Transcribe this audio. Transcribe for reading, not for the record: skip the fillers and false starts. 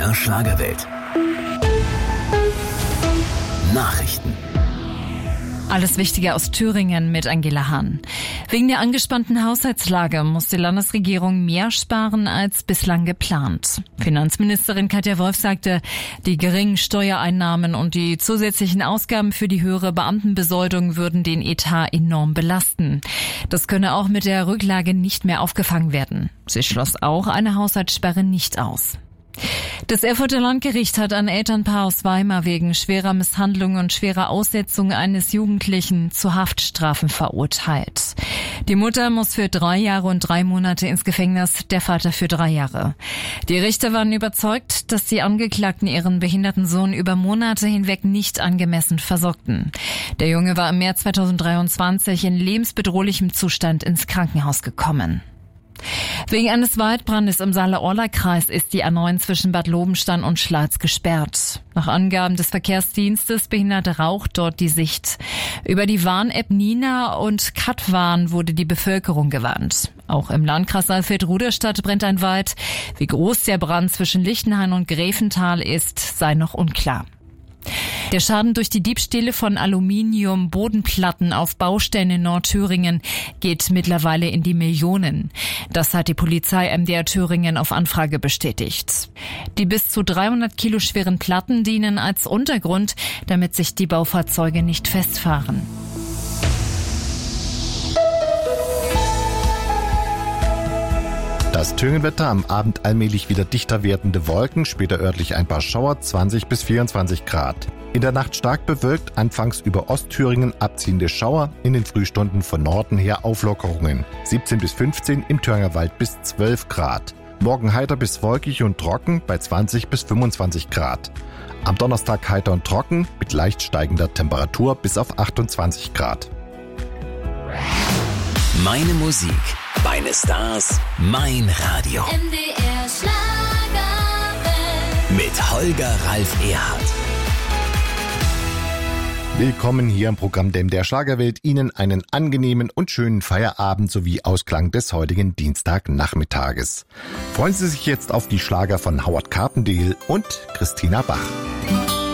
MDR Schlagerwelt. Nachrichten. Alles Wichtige aus Thüringen mit Angela Hahn. Wegen der angespannten Haushaltslage muss die Landesregierung mehr sparen als bislang geplant. Finanzministerin Katja Wolf sagte, die geringen Steuereinnahmen und die zusätzlichen Ausgaben für die höhere Beamtenbesoldung würden den Etat enorm belasten. Das könne auch mit der Rücklage nicht mehr aufgefangen werden. Sie schloss auch eine Haushaltssperre nicht aus. Das Erfurter Landgericht hat ein Elternpaar aus Weimar wegen schwerer Misshandlung und schwerer Aussetzung eines Jugendlichen zu Haftstrafen verurteilt. Die Mutter muss für 3 Jahre und 3 Monate ins Gefängnis, der Vater für 3 Jahre. Die Richter waren überzeugt, dass die Angeklagten ihren behinderten Sohn über Monate hinweg nicht angemessen versorgten. Der Junge war im März 2023 in lebensbedrohlichem Zustand ins Krankenhaus gekommen. Wegen eines Waldbrandes im Saale-Orla-Kreis ist die A9 zwischen Bad Lobenstein und Schlatz gesperrt. Nach Angaben des Verkehrsdienstes behindert Rauch dort die Sicht. Über die Warn-App Nina und Katwarn wurde die Bevölkerung gewarnt. Auch im Landkreis Saalfeld-Ruderstadt brennt ein Wald. Wie groß der Brand zwischen Lichtenhain und Gräfental ist, sei noch unklar. Der Schaden durch die Diebstähle von Aluminium-Bodenplatten auf Baustellen in Nordthüringen geht mittlerweile in die Millionen. Das hat die Polizei MDR Thüringen auf Anfrage bestätigt. Die bis zu 300 Kilo schweren Platten dienen als Untergrund, damit sich die Baufahrzeuge nicht festfahren. Das Thüringenwetter, am Abend allmählich wieder dichter werdende Wolken, später örtlich ein paar Schauer, 20 bis 24 Grad. In der Nacht stark bewölkt, anfangs über Ostthüringen abziehende Schauer, in den Frühstunden von Norden her Auflockerungen. 17 bis 15, im Thüringer Wald bis 12 Grad. Morgen heiter bis wolkig und trocken bei 20 bis 25 Grad. Am Donnerstag heiter und trocken mit leicht steigender Temperatur bis auf 28 Grad. Meine Musik, meine Stars, mein Radio. MDR Schlagerwelt. Mit Holger Ralf Erhardt. Willkommen hier im Programm der MDR Schlagerwelt. Ihnen einen angenehmen und schönen Feierabend sowie Ausklang des heutigen Dienstagnachmittages. Freuen Sie sich jetzt auf die Schlager von Howard Carpendale und Christina Bach.